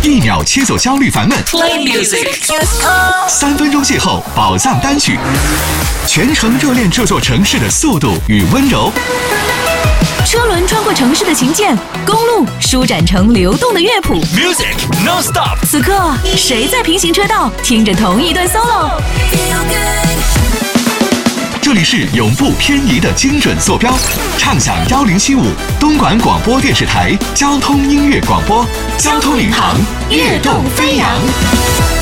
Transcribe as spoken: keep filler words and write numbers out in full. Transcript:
一秒切走焦虑烦闷。 Play music， 三分钟邂逅宝藏单曲，全程热恋这座城市的速度与温柔。 车轮穿过城市的琴键，公路舒展成流动的乐谱。 Music non-stop。 此刻，谁在平行车道听着同一段 solo？ 这里是永不偏移的精准坐标，畅享幺零七五东莞广播电视台交通音乐广播，交通领航，跃动飞扬。